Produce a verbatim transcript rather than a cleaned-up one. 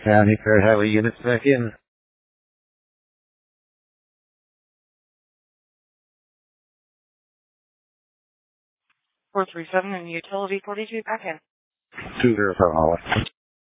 County Fair Highway units back in. four three seven and utility forty-two back in. two zero seven, all right.